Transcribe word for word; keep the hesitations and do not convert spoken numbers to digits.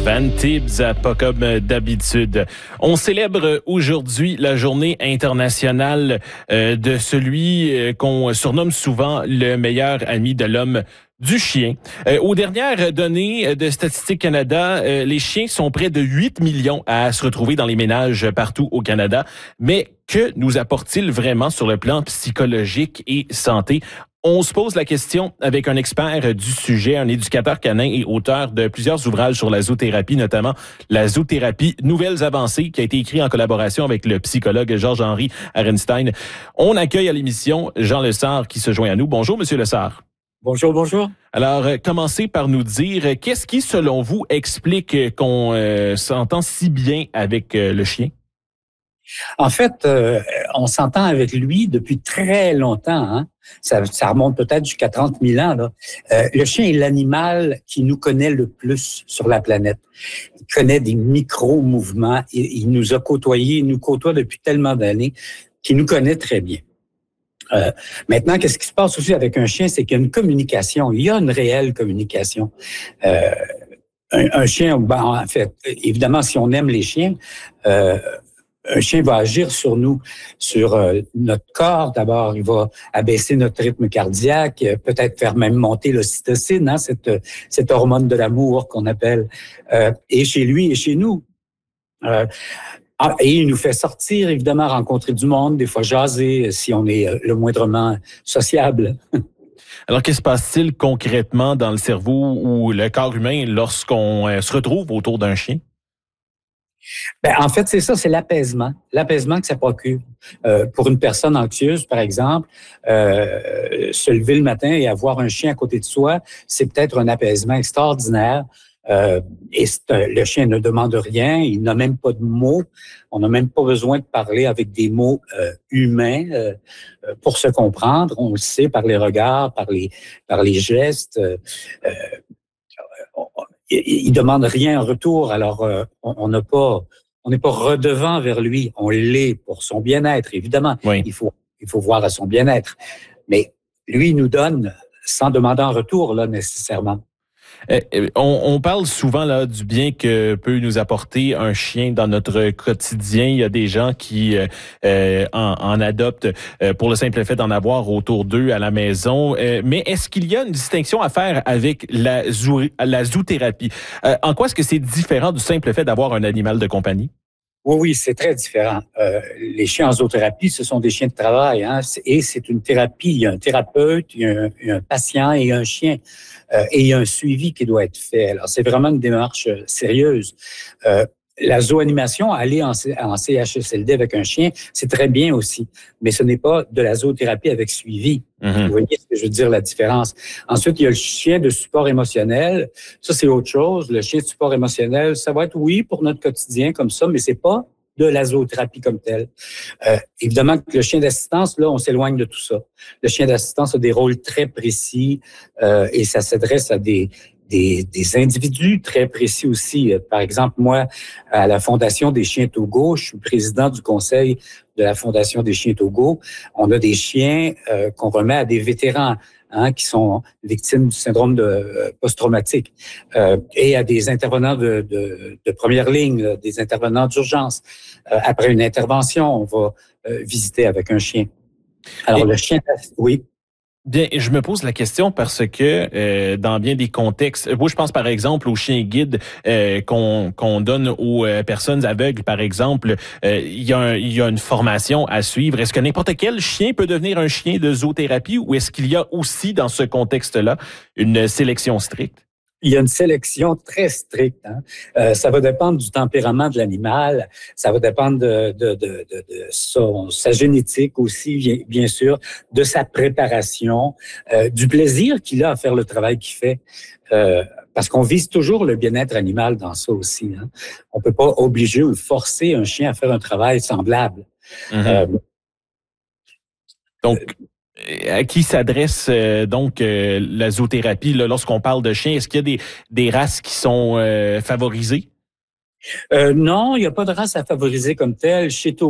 Van Tibbs, pas comme d'habitude. On célèbre aujourd'hui la journée internationale euh, de celui euh, qu'on surnomme souvent le meilleur ami de l'homme, du chien. Euh, aux dernières données de Statistique Canada, euh, les chiens sont près de huit millions à se retrouver dans les ménages partout au Canada. Mais que nous apporte-t-il vraiment sur le plan psychologique et santé? On se pose la question avec un expert du sujet, un éducateur canin et auteur de plusieurs ouvrages sur la zoothérapie, notamment la zoothérapie Nouvelles avancées, qui a été écrit en collaboration avec le psychologue Georges-Henri Arenstein. On accueille à l'émission Jean Lessard qui se joint à nous. Bonjour, Monsieur Lessard. Bonjour, bonjour. Alors, euh, commencez par nous dire, qu'est-ce qui, selon vous, explique qu'on euh, s'entend si bien avec euh, le chien? En fait, euh, on s'entend avec lui depuis très longtemps. Hein? Ça, ça remonte peut-être jusqu'à trente mille ans. Là. Euh, le chien est l'animal qui nous connaît le plus sur la planète. Il connaît des micro-mouvements. Il, il nous a côtoyés, il nous côtoie depuis tellement d'années qu'il nous connaît très bien. Euh, maintenant, qu'est-ce qui se passe aussi avec un chien? C'est qu'il y a une communication. Il y a une réelle communication. Euh, un, un chien, ben, en fait, évidemment, si on aime les chiens, euh, un chien va agir sur nous, sur euh, notre corps. D'abord, il va abaisser notre rythme cardiaque, euh, peut-être faire même monter l'ocytocine, hein, cette, cette hormone de l'amour qu'on appelle, euh, et chez lui et chez nous. Euh, ah, et il nous fait sortir, évidemment, rencontrer du monde, des fois jaser, si on est le moindrement sociable. Alors, qu'est-ce qui se passe-t-il concrètement dans le cerveau ou le corps humain lorsqu'on euh, se retrouve autour d'un chien? Ben, en fait, c'est ça, c'est l'apaisement. L'apaisement que ça procure. Euh, pour une personne anxieuse, par exemple, euh, se lever le matin et avoir un chien à côté de soi, c'est peut-être un apaisement extraordinaire. Euh, et le chien ne demande rien, il n'a même pas de mots. On n'a même pas besoin de parler avec des mots euh, humains euh, pour se comprendre. On le sait par les regards, par les, par les gestes. Euh, il ne demande rien en retour, alors euh, on n'a pas, on n'est pas redevant vers lui, on l'est pour son bien-être, évidemment. Oui. Il faut, il faut voir à son bien-être, mais lui il nous donne sans demander en retour là nécessairement. Euh, on, on parle souvent là du bien que peut nous apporter un chien dans notre quotidien. Il y a des gens qui euh, en, en adoptent euh, pour le simple fait d'en avoir autour d'eux à la maison. Euh, mais est-ce qu'il y a une distinction à faire avec la, zoo, la zoothérapie? Euh, en quoi est-ce que c'est différent du simple fait d'avoir un animal de compagnie? Oui, oui, c'est très différent. Euh, les chiens en zoothérapie, ce sont des chiens de travail, hein, et c'est une thérapie. Il y a un thérapeute, il y a un, il y a un patient et un chien, euh, et il y a un suivi qui doit être fait. Alors, c'est vraiment une démarche sérieuse. Euh, la zooanimation, aller en, en C H S L D avec un chien, c'est très bien aussi, mais ce n'est pas de la zoothérapie avec suivi. Mm-hmm. Vous voyez ce que je veux dire, la différence. Ensuite, il y a le chien de support émotionnel. Ça, c'est autre chose. Le chien de support émotionnel, ça va être, oui, pour notre quotidien comme ça, mais c'est pas de la zoothérapie comme telle. Euh, évidemment que le chien d'assistance, là, on s'éloigne de tout ça. Le chien d'assistance a des rôles très précis euh, et ça s'adresse à des Des, des individus très précis aussi. Par exemple, moi, à la Fondation des chiens Togo, je suis président du conseil de la Fondation des chiens Togo. On a des chiens euh, qu'on remet à des vétérans hein, qui sont victimes du syndrome de euh, post-traumatique euh, et à des intervenants de, de, de première ligne, des intervenants d'urgence. Euh, après une intervention, on va euh, visiter avec un chien. Alors, et... le chien, oui. Bien, je me pose la question parce que euh, dans bien des contextes, moi je pense par exemple aux chiens guides euh, qu'on qu'on donne aux euh, personnes aveugles, par exemple, euh, il y a un, il y a une formation à suivre. Est-ce que n'importe quel chien peut devenir un chien de zoothérapie ou est-ce qu'il y a aussi dans ce contexte-là une sélection stricte? Il y a une sélection très stricte. Hein. Euh, ça va dépendre du tempérament de l'animal, ça va dépendre de, de, de, de, de son, sa génétique aussi, bien, bien sûr, de sa préparation, euh, du plaisir qu'il a à faire le travail qu'il fait. Euh, parce qu'on vise toujours le bien-être animal dans ça aussi. Hein. On peut pas obliger ou forcer un chien à faire un travail semblable. Mm-hmm. Euh, Donc, à qui s'adresse euh, donc euh, la zoothérapie là, lorsqu'on parle de chiens? Est-ce qu'il y a des, des races qui sont euh, favorisées? Euh, non, il n'y a pas de race à favoriser comme telle. Chez